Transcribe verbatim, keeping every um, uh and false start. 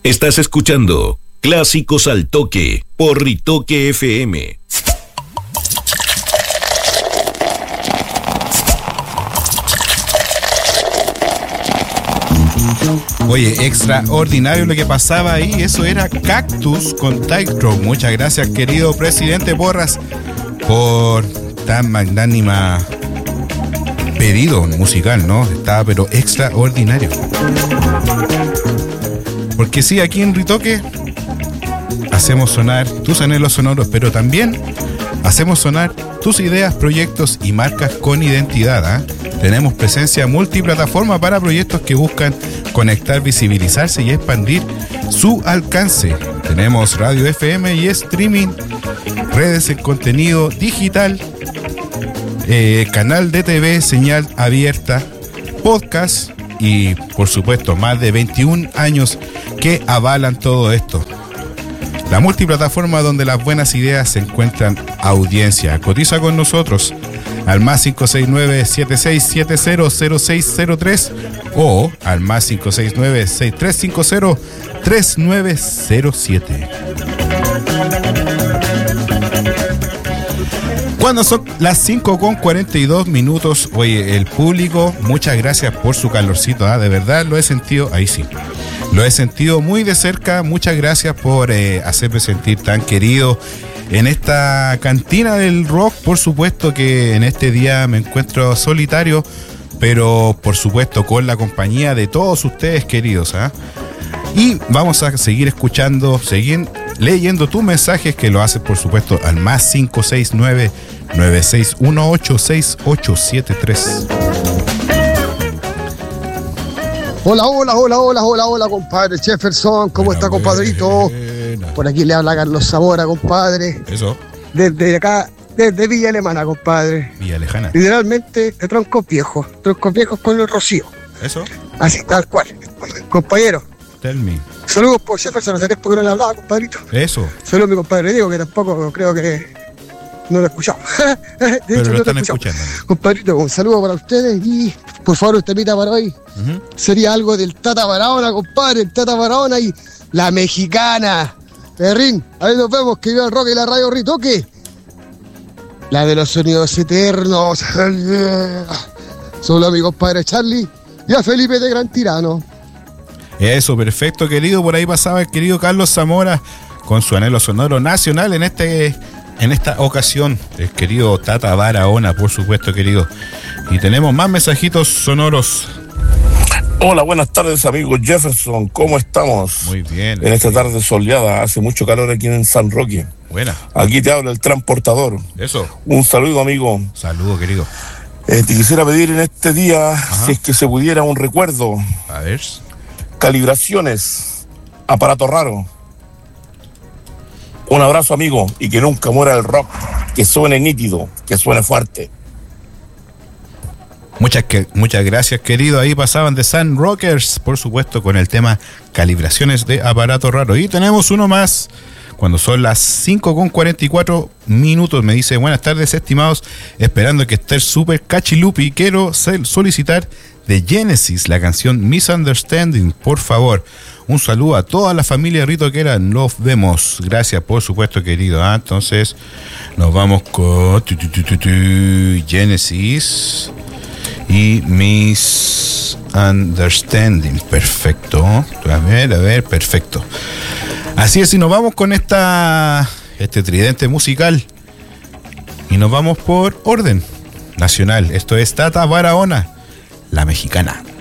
Estás escuchando Clásicos al Toque por Ritoque F M. Oye, extraordinario lo que pasaba ahí. Eso era Cactus con Tightrope. Muchas gracias, querido presidente Porras, por tan magnánima pedido musical, ¿no? Estaba pero extraordinario. Porque sí, aquí en Ritoque hacemos sonar tus anhelos sonoros, pero también hacemos sonar tus ideas, proyectos y marcas con identidad, ¿eh? Tenemos presencia multiplataforma para proyectos que buscan conectar, visibilizarse y expandir su alcance. Tenemos radio F M y streaming, redes en contenido digital, eh, canal de T V, señal abierta, podcast y, por supuesto, más de veintiún años que avalan todo esto. La multiplataforma donde las buenas ideas se encuentran audiencia. Cotiza con nosotros al más cinco seis nueve, siete seis siete cero, cero seis cero tres o al más cinco seis nueve, seis tres cinco cero, tres nueve cero siete. Cuando son las cinco con cuarenta y dos minutos, oye, el público, muchas gracias por su calorcito, ¿eh? De verdad lo he sentido, ahí sí, lo he sentido muy de cerca. Muchas gracias por eh, hacerme sentir tan querido en esta cantina del rock. Por supuesto que en este día me encuentro solitario, pero por supuesto con la compañía de todos ustedes, queridos, ¿eh? Y vamos a seguir escuchando, seguir leyendo tus mensajes, que lo haces por supuesto al más cinco seis nueve, nueve seis uno ocho, seis ocho siete tres. Hola, hola, hola, hola, hola, hola, compadre Jefferson, ¿cómo Buena, está, compadrito? buena. Por aquí le habla Carlos Zamora, compadre. Eso, Desde acá, desde Villa Alemana, compadre. Villa Lejana. Literalmente de troncos viejos, troncos viejos con el rocío. Eso, Así, tal cual. Compañero, tell me. saludos por Jefferson, hace tiempo que no le hablaba, compadrito. Eso, Saludos a mi compadre Diego, que tampoco creo que no lo he escuchado. De pero hecho, lo no están he escuchado. escuchando. Compadrito, un saludo para ustedes y, por favor, un temita para hoy. Uh-huh. Sería algo del Tata Barahona, compadre, el Tata Barahona y la mexicana. Perrín, ahí nos vemos, que viva el rock y la radio Ritoque. La de los sonidos eternos. Solo a mi compadre Charlie y a Felipe de Gran Tirano. Eso, perfecto, querido. Por ahí pasaba el querido Carlos Zamora con su anhelo sonoro nacional en este en esta ocasión. El querido Tata Barahona, por supuesto, querido. Y tenemos más mensajitos sonoros. Hola, buenas tardes, amigos Jefferson, ¿cómo estamos? Muy bien. En esta tarde soleada, hace mucho calor aquí en San Roque. Buena. Aquí te habla el transportador. Eso. Un saludo, amigo. Saludo, querido. Eh, te quisiera pedir en este día, Ajá. si es que se pudiera, un recuerdo. A ver. Calibraciones, aparato raro. Un abrazo, amigo, y que nunca muera el rock. Que suene nítido, que suene fuerte. Muchas, que, muchas gracias, querido. Ahí pasaban de Sun Rockers, por supuesto, con el tema calibraciones de aparato raro. Y tenemos uno más, cuando son las cinco con cuarenta y cuatro minutos. Me dice: buenas tardes, estimados, esperando que esté súper cachilupi. Quiero solicitar de Genesis la canción Misunderstanding, por favor. Un saludo a toda la familia ritoquera, nos vemos. Gracias, por supuesto, querido. ¿Ah? Entonces, nos vamos con tu, tu, tu, tu, tu, Genesis y Misunderstanding. Perfecto. A ver, a ver, perfecto. Así es, y nos vamos con esta este tridente musical. Y nos vamos por orden nacional. Esto es Tata Barahona, la mexicana.